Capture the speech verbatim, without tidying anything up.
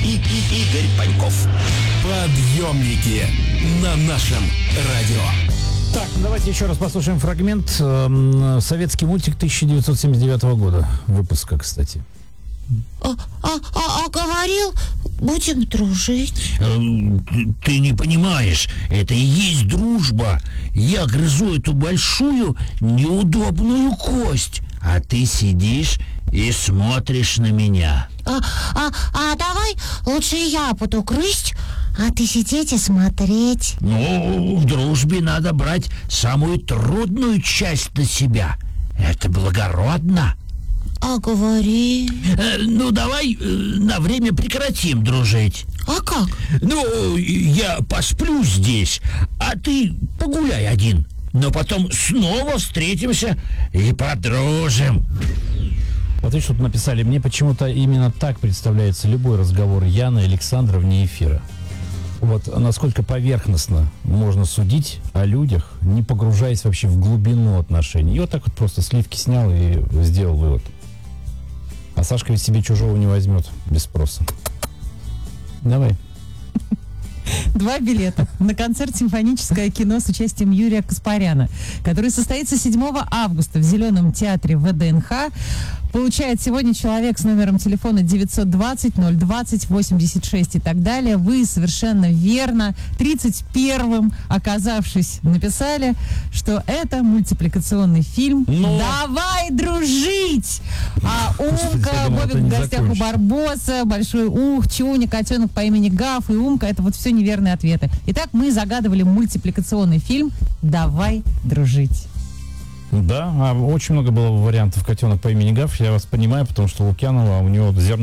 и, и Игорь Паньков. Подъемники на нашем радио. Так, давайте еще раз послушаем фрагмент. Советский мультик тысяча девятьсот семьдесят девятого года. Выпуска, кстати. А, а, а, а говорил, будем дружить. Ты не понимаешь, это и есть дружба. Я грызу эту большую неудобную кость, а ты сидишь и смотришь на меня. А, а, а давай лучше я буду грызть, а ты сидеть и смотреть. Ну, в дружбе надо брать самую трудную часть на себя. Это благородно. А говори. Э, ну, давай э, на время прекратим дружить. А как? Ну, я посплю здесь, а ты погуляй один. Но потом снова встретимся и подружим. Вот видишь, тут написали, мне почему-то именно так представляется любой разговор Яны и Александра вне эфира. Вот насколько поверхностно можно судить о людях, не погружаясь вообще в глубину отношений. И вот так вот просто сливки снял и сделал вывод. А Сашка ведь себе чужого не возьмет без спроса. Давай. Два билета на концерт «Симфоническое кино» с участием Юрия Каспаряна, который состоится седьмого августа в Зеленом театре вэ дэ эн ха. Получает сегодня человек с номером телефона девятьсот двадцать ноль двадцать восемьдесят шесть и так далее. Вы совершенно верно, тридцать первым оказавшись, написали, что это мультипликационный фильм Но... «Давай дружить!» А Умка, я думал, это Бобик в не гостях у закончится. Барбоса, Большой Ух, Чуня, котенок по имени Гав и Умка — это вот все неверные ответы. Итак, мы загадывали мультипликационный фильм «Давай дружить». Да, а очень много было вариантов котенок по имени Гав. Я вас понимаю, потому что Лукьянова, у него зерно